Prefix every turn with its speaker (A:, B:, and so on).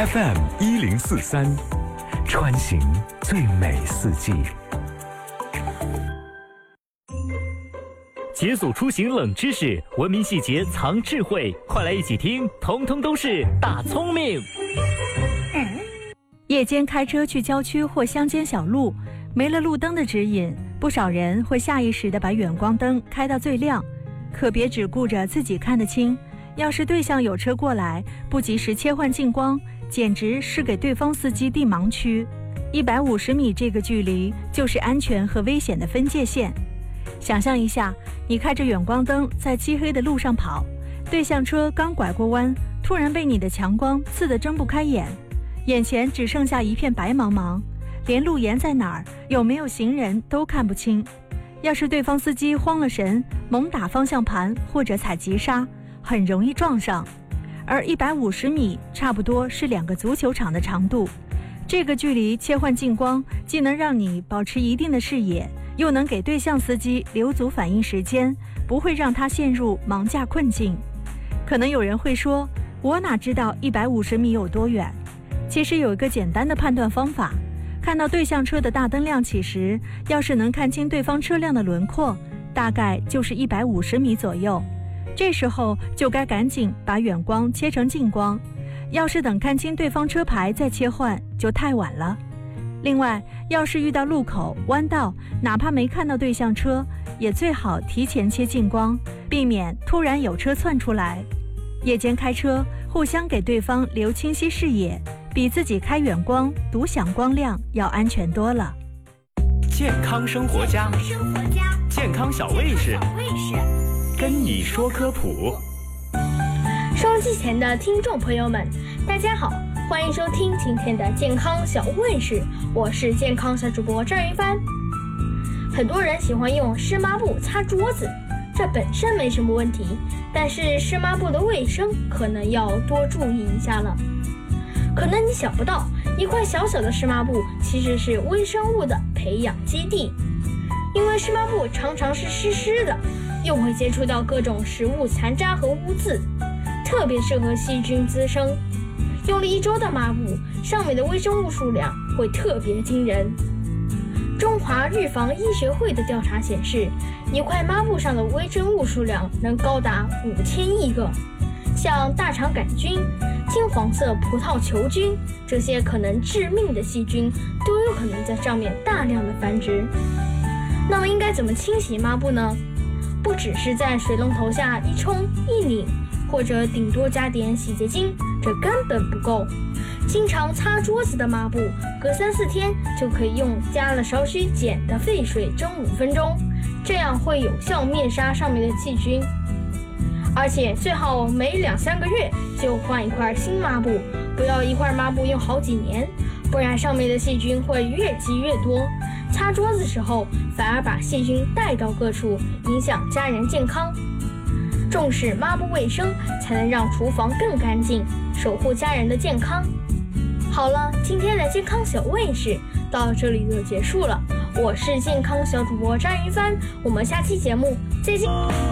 A: FM1043，穿行最美四季。
B: 解锁出行冷知识，文明细节藏智慧，快来一起听，通通都是大聪明。
C: 夜间开车去郊区或乡间小路，没了路灯的指引，不少人会下意识地把远光灯开到最亮，可别只顾着自己看得清，要是对向有车过来，不及时切换近光，简直是给对方司机递盲区。150米这个距离就是安全和危险的分界线。想象一下，你开着远光灯在漆黑的路上跑，对向车刚拐过弯，突然被你的强光刺得睁不开眼，眼前只剩下一片白茫茫，连路沿在哪儿，有没有行人都看不清。要是对方司机慌了神，猛打方向盘或者踩急刹，很容易撞上。而150米差不多是2个足球场的长度，这个距离切换近光，既能让你保持一定的视野，又能给对向司机留足反应时间，不会让他陷入盲架困境。可能有人会说，我哪知道150米有多远？其实有一个简单的判断方法，看到对向车的大灯亮起时，要是能看清对方车辆的轮廓，大概就是150米左右。这时候就该赶紧把远光切成近光，要是等看清对方车牌再切换，就太晚了。另外，要是遇到路口、弯道，哪怕没看到对向车，也最好提前切近光，避免突然有车窜出来。夜间开车，互相给对方留清晰视野，比自己开远光独享光亮要安全多了。
B: 健康生活家，健康小卫士，跟你说科普。
D: 收机前的听众朋友们，大家好，欢迎收听今天的健康小卫士，我是健康小主播张云帆。很多人喜欢用湿抹布擦桌子，这本身没什么问题，但是湿抹布的卫生可能要多注意一下了。可能你想不到，一块小小的湿抹布其实是微生物的培养基地，因为湿抹布常常是湿湿的，又会接触到各种食物残渣和污渍，特别适合细菌滋生。用了1周的抹布，上面的微生物数量会特别惊人。中华预防医学会的调查显示，一块抹布上的微生物数量能高达5000亿个。像大肠杆菌、金黄色葡萄球菌，这些可能致命的细菌都有可能在上面大量的繁殖。那么应该怎么清洗抹布呢？不只是在水龙头下一冲一拧，或者顶多加点洗洁精，这根本不够。经常擦桌子的抹布，隔3-4天就可以用加了少许碱的沸水蒸5分钟，这样会有效灭杀上面的细菌。而且最好每2-3个月就换一块新抹布，不要一块抹布用好几年，不然上面的细菌会越积越多，擦桌子时候反而把细菌带到各处，影响家人健康。重视抹布卫生，才能让厨房更干净，守护家人的健康。好了，今天的健康小卫士到这里就结束了，我是健康小主播张云帆，我们下期节目再见。